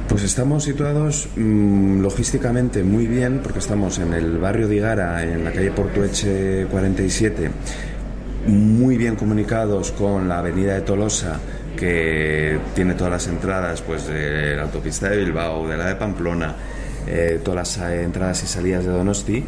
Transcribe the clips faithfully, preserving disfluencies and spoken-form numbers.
Pues estamos situados mmm, logísticamente muy bien, porque estamos en el barrio de Igara, en la calle Portueche cuarenta y siete, muy bien comunicados con la avenida de Tolosa, que tiene todas las entradas pues de la autopista de Bilbao, de la de Pamplona, eh, todas las entradas y salidas de Donosti,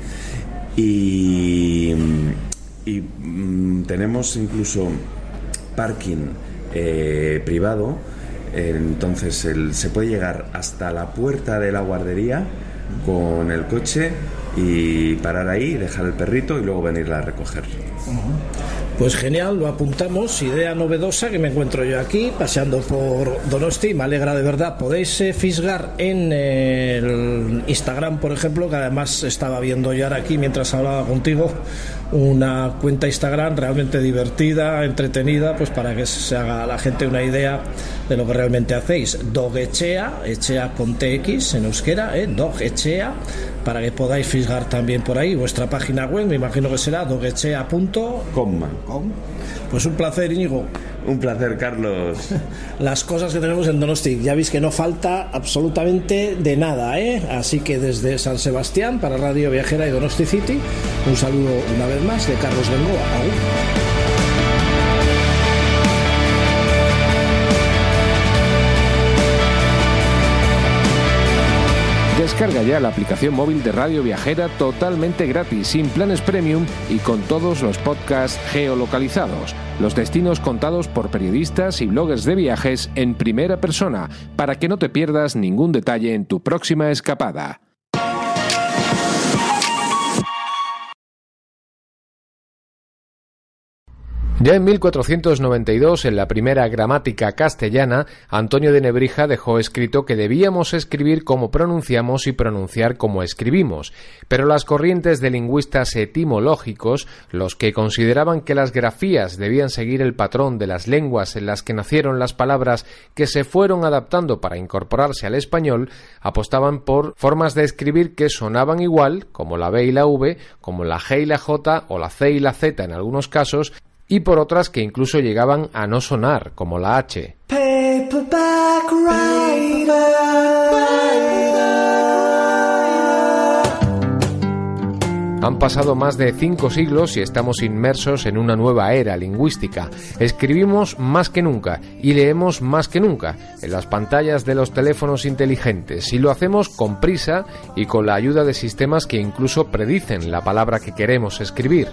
y, y mmm, tenemos incluso parking eh, privado. Entonces el, se puede llegar hasta la puerta de la guardería con el coche y parar ahí, dejar el perrito y luego venirla a recoger. Pues genial, lo apuntamos, idea novedosa que me encuentro yo aquí paseando por Donosti, me alegra de verdad. Podéis eh, fisgar en eh, el Instagram, por ejemplo, que además estaba viendo ya aquí mientras hablaba contigo, una cuenta Instagram realmente divertida, entretenida, pues para que se haga la gente una idea de lo que realmente hacéis. Dogechea, Echea con T X en euskera, eh, Dogechea, para que podáis fisgar también por ahí. Vuestra página web, me imagino que será dogechea punto com. Pues un placer, Íñigo. Un placer, Carlos. Las cosas que tenemos en Donosti, ya veis que no falta absolutamente de nada, ¿eh? Así que desde San Sebastián para Radio Viajera y Donosti City, un saludo una vez más de Carlos Bengoa. Aún. Descarga ya la aplicación móvil de Radio Viajera totalmente gratis, sin planes premium y con todos los podcasts geolocalizados. Los destinos contados por periodistas y bloggers de viajes en primera persona, para que no te pierdas ningún detalle en tu próxima escapada. Ya en mil cuatrocientos noventa y dos, en la primera gramática castellana, Antonio de Nebrija dejó escrito que debíamos escribir como pronunciamos y pronunciar como escribimos, pero las corrientes de lingüistas etimológicos, los que consideraban que las grafías debían seguir el patrón de las lenguas en las que nacieron las palabras que se fueron adaptando para incorporarse al español, apostaban por formas de escribir que sonaban igual, como la B y la V, como la G y la J o la C y la Z en algunos casos, y por otras que incluso llegaban a no sonar, como la H. Paperback writer. Han pasado más de cinco siglos y estamos inmersos en una nueva era lingüística. Escribimos más que nunca y leemos más que nunca en las pantallas de los teléfonos inteligentes, y lo hacemos con prisa y con la ayuda de sistemas que incluso predicen la palabra que queremos escribir.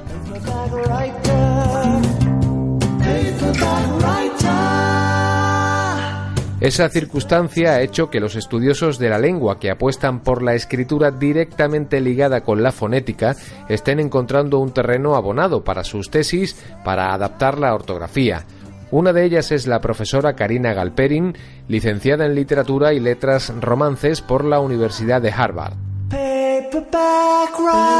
Esa circunstancia ha hecho que los estudiosos de la lengua que apuestan por la escritura directamente ligada con la fonética estén encontrando un terreno abonado para sus tesis para adaptar la ortografía. Una de ellas es la profesora Karina Galperin, licenciada en Literatura y Letras Romances por la Universidad de Harvard. Paperback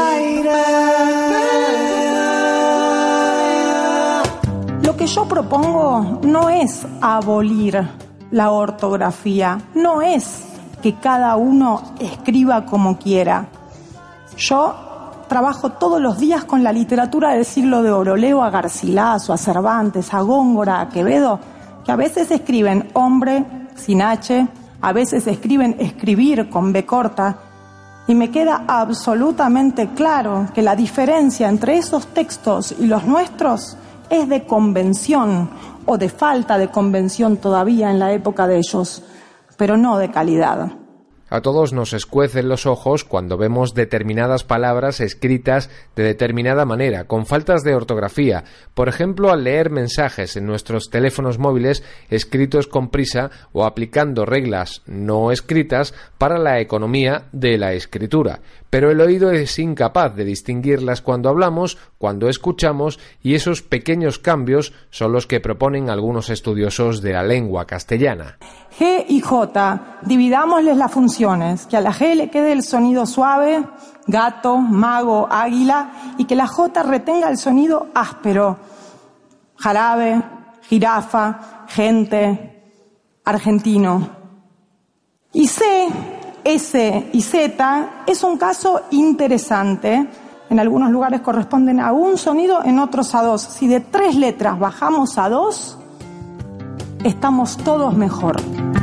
writer. Lo que yo propongo no es abolir la ortografía, no es que cada uno escriba como quiera. Yo trabajo todos los días con la literatura del siglo de oro, leo a Garcilaso, a Cervantes, a Góngora, a Quevedo, que a veces escriben hombre sin H, a veces escriben escribir con B corta, y me queda absolutamente claro que la diferencia entre esos textos y los nuestros es de convención, o de falta de convención todavía en la época de ellos, pero no de calidad. A todos nos escuecen los ojos cuando vemos determinadas palabras escritas de determinada manera, con faltas de ortografía. Por ejemplo, al leer mensajes en nuestros teléfonos móviles escritos con prisa o aplicando reglas no escritas para la economía de la escritura. Pero el oído es incapaz de distinguirlas cuando hablamos, cuando escuchamos, y esos pequeños cambios son los que proponen algunos estudiosos de la lengua castellana. G y J, dividámosles las funciones, que a la G le quede el sonido suave, gato, mago, águila, y que la J retenga el sonido áspero, jarabe, jirafa, gente, argentino. Y C, S y Z es un caso interesante. En algunos lugares corresponden a un sonido, en otros a dos. Si de tres letras bajamos a dos, estamos todos mejor.